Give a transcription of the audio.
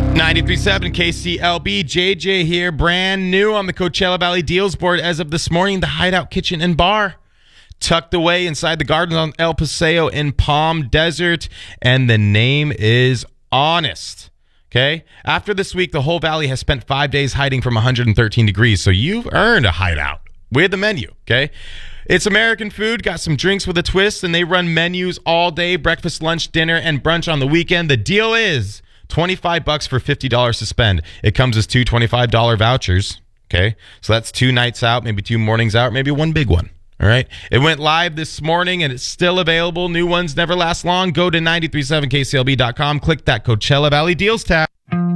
93.7 KCLB, JJ here, brand new on the Coachella Valley Deals board as of this morning. The Hideout Kitchen and Bar, tucked away inside the gardens on El Paseo in Palm Desert, and the name is Honest. Okay? After this week, the whole valley has spent 5 days hiding from 113 degrees, so you've earned a hideout with the menu, okay? It's American food, got some drinks with a twist, and they run menus all day, breakfast, lunch, dinner, and brunch on the weekend. The deal is $25 for $50 to spend. It comes as two $25 vouchers, okay? So that's 2 nights out, maybe 2 mornings out, maybe one big one, all right? It went live this morning, and it's still available. New ones never last long. Go to 937kclb.com, click that Coachella Valley Deals tab.